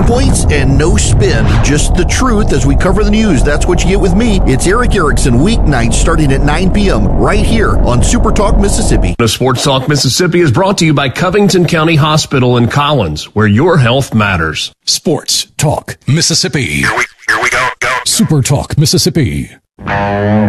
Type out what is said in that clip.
points and no spin. Just the truth as we cover the news. That's what you get with me. It's Eric Erickson, weeknights starting at 9 p.m. right here on Super Talk Mississippi. The Sports Talk Mississippi is brought to you by Covington County Hospital in Collins, where your health matters. Sports Talk Mississippi. Here we go. Super Talk Mississippi.